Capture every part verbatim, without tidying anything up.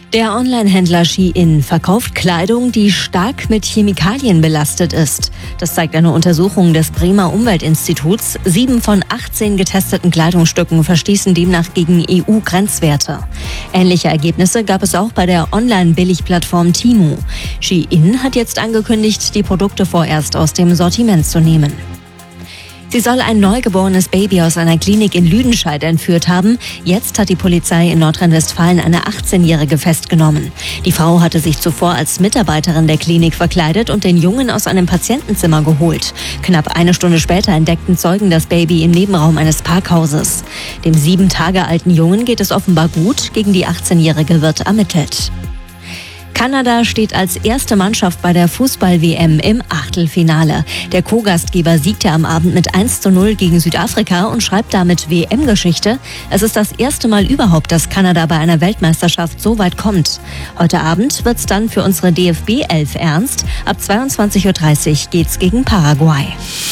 Der Onlinehändler Shein verkauft Kleidung, die stark mit Chemikalien belastet ist. Das zeigt eine Untersuchung des Bremer Umweltinstituts. Sieben von achtzehn getesteten Kleidungsstücken verstießen demnach gegen E U-Grenzwerte. Ähnliche Ergebnisse gab es auch bei der Online-Billigplattform Temu. Shein hat jetzt angekündigt, die Produkte vorerst aus dem Sortiment zu nehmen. Sie soll ein neugeborenes Baby aus einer Klinik in Lüdenscheid entführt haben. Jetzt hat die Polizei in Nordrhein-Westfalen eine achtzehnjährige festgenommen. Die Frau hatte sich zuvor als Mitarbeiterin der Klinik verkleidet und den Jungen aus einem Patientenzimmer geholt. Knapp eine Stunde später entdeckten Zeugen das Baby im Nebenraum eines Parkhauses. Dem sieben Tage alten Jungen geht es offenbar gut. Gegen die achtzehnjährige wird ermittelt. Kanada steht als erste Mannschaft bei der Fußball-W M im Achtelfinale. Der Co-Gastgeber siegte am Abend mit eins zu null gegen Südafrika und schreibt damit W M-Geschichte. Es ist das erste Mal überhaupt, dass Kanada bei einer Weltmeisterschaft so weit kommt. Heute Abend wird's dann für unsere D F B elf ernst. Ab zweiundzwanzig Uhr dreißig geht's gegen Paraguay.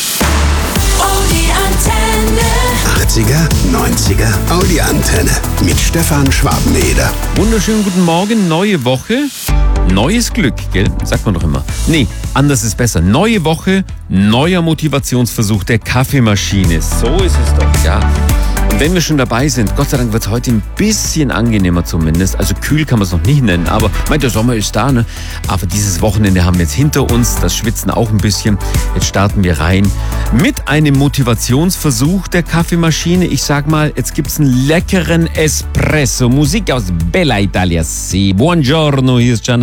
achtziger, neunziger Audi-Antenne mit Stefan Schwabeneder. Wunderschönen guten Morgen, neue Woche, neues Glück, gell? Sagt man doch immer. Nee, anders ist besser. Neue Woche, neuer Motivationsversuch der Kaffeemaschine. So ist es doch, ja. Und wenn wir schon dabei sind, Gott sei Dank wird es heute ein bisschen angenehmer zumindest. Also kühl kann man es noch nicht nennen, aber meint, der Sommer ist da, ne? Aber dieses Wochenende haben wir jetzt hinter uns, das Schwitzen auch ein bisschen. Jetzt starten wir rein mit einem Motivationsversuch der Kaffeemaschine. Ich sag mal, jetzt gibt's einen leckeren Espresso. Musik aus Bella Italia. Si, buongiorno, hier ist Gian